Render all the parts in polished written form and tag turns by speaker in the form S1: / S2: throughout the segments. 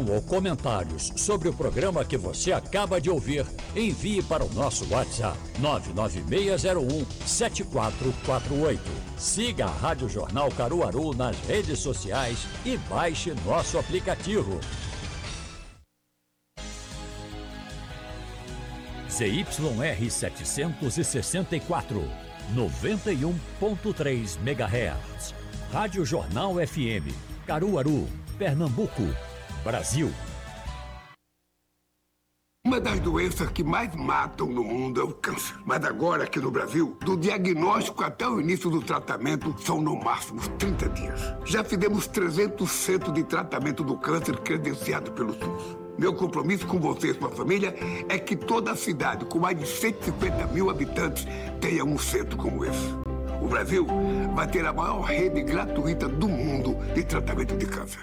S1: sugestão ou comentários sobre o programa que você acaba de ouvir, envie para o nosso WhatsApp 99601-7448. Siga a Rádio Jornal Caruaru nas redes sociais e baixe nosso aplicativo. ZYR 764, 91.3 MHz. Rádio Jornal FM, Caruaru, Pernambuco, Brasil.
S2: Uma das doenças que mais matam no mundo é o câncer. Mas agora, aqui no Brasil, do diagnóstico até o início do tratamento, são no máximo 30 dias. Já fizemos 300 centros de tratamento do câncer credenciados pelo SUS. Meu compromisso com você e sua família é que toda a cidade, com mais de 150 mil habitantes, tenha um centro como esse. O Brasil vai ter a maior rede gratuita do mundo de tratamento de câncer.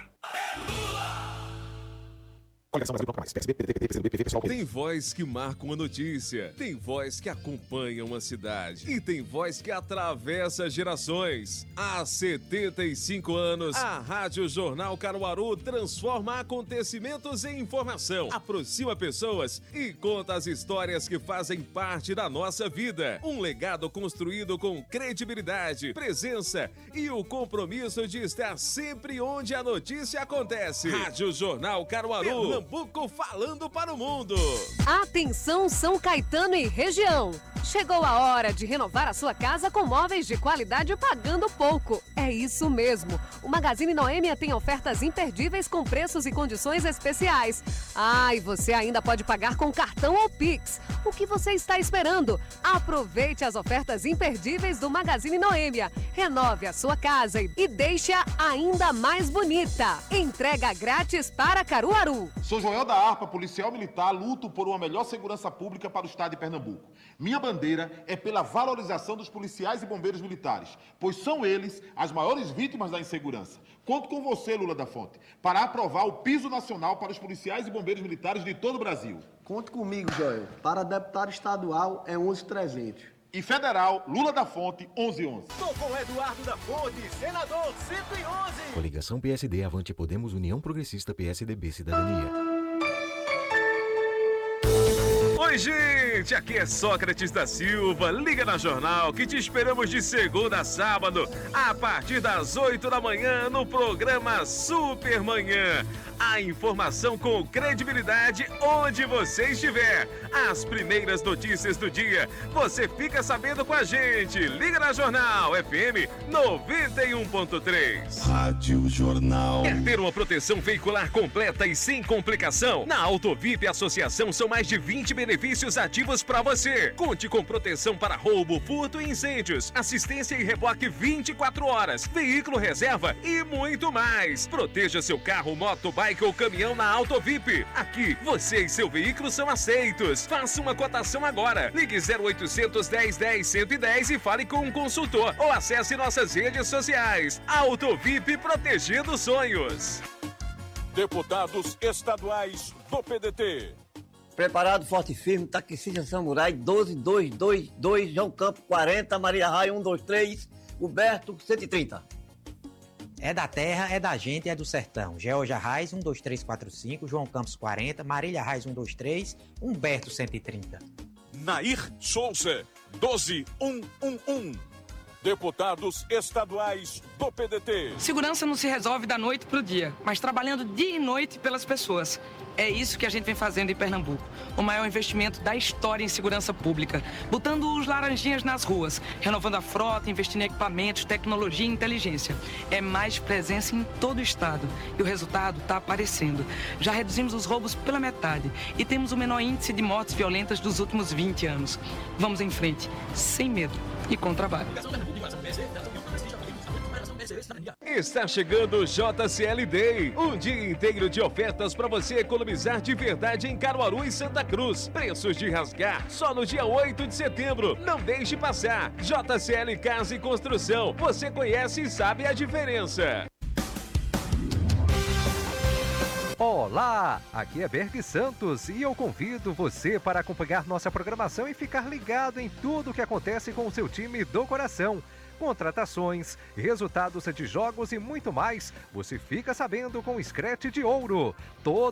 S3: Tem voz que marca uma notícia, tem voz que acompanha uma cidade e tem voz que atravessa gerações. Há 75 anos, a Rádio Jornal Caruaru transforma acontecimentos em informação, aproxima pessoas e conta as histórias que fazem parte da nossa vida. Um legado construído com credibilidade, presença e o compromisso de estar sempre onde a notícia acontece. Rádio Jornal Caruaru, Pernambuco falando para o mundo.
S4: Atenção, São Caetano e região. Chegou a hora de renovar a sua casa com móveis de qualidade pagando pouco. É isso mesmo. O Magazine Noêmia tem ofertas imperdíveis com preços e condições especiais. Ah, e você ainda pode pagar com cartão ou Pix. O que você está esperando? Aproveite as ofertas imperdíveis do Magazine Noêmia. Renove a sua casa e deixe-a ainda mais bonita. Entrega grátis para Caruaru.
S5: Sou Joel da Harpa, policial militar, luto por uma melhor segurança pública para o estado de Pernambuco. Minha bandeira é pela valorização dos policiais e bombeiros militares, pois são eles as maiores vítimas da insegurança. Conto com você, Lula da Fonte, para aprovar o piso nacional para os policiais e bombeiros militares de todo o Brasil.
S6: Conte comigo, Joel. Para deputado estadual é 11.300.
S5: E federal, Lula da Fonte, 1111.
S7: Tô com Eduardo da Fonte, senador 111.
S8: Coligação PSD, Avante Podemos, União Progressista, PSDB, Cidadania.
S3: Oi, gente, aqui é Sócrates da Silva, liga na Jornal que te esperamos de segunda a sábado, a partir das 8 da manhã no programa Supermanhã. A informação com credibilidade onde você estiver. As primeiras notícias do dia, você fica sabendo com a gente. Liga na Jornal FM 91.3.
S9: Rádio Jornal.
S3: Quer ter uma proteção veicular completa e sem complicação? Na Autovip Associação são mais de 20 benefícios ativos para você. Conte com proteção para roubo, furto e incêndios, assistência e reboque 24 horas, veículo reserva e muito mais. Proteja seu carro, moto, bike ou caminhão na Autovip. Aqui, você e seu veículo são aceitos. Faça uma cotação agora. Ligue 0800 1010 110 e fale com um consultor ou acesse nossas redes sociais. Autovip, protegendo sonhos.
S10: Deputados estaduais do PDT.
S11: Preparado, forte e firme, Taxista Samurai 12222, João Campo 40, Maria Raia 123, Huberto 130.
S12: É da terra, é da gente, é do sertão. Georgia Reis 12345, João Campos 40, Marília Reis 123, Humberto 130.
S10: Nair Souza 12111. Deputados estaduais do PDT.
S13: Segurança não se resolve da noite pro dia, mas trabalhando dia e noite pelas pessoas. É isso que a gente vem fazendo em Pernambuco. O maior investimento da história em segurança pública. Botando os laranjinhas nas ruas, renovando a frota, investindo em equipamentos, tecnologia e inteligência. É mais presença em todo o estado. E o resultado está aparecendo. Já reduzimos os roubos pela metade e temos o menor índice de mortes violentas dos últimos 20 anos. Vamos em frente, sem medo e com trabalho.
S3: Está chegando o JCL Day, um dia inteiro de ofertas para você economizar de verdade em Caruaru e Santa Cruz. Preços de rasgar só no dia 8 de setembro. Não deixe passar. JCL Casa e Construção. Você conhece e sabe a diferença.
S14: Olá, aqui é Berg Santos e eu convido você para acompanhar nossa programação e ficar ligado em tudo o que acontece com o seu time do coração. Contratações, resultados de jogos e muito mais, você fica sabendo com o Scratch de Ouro.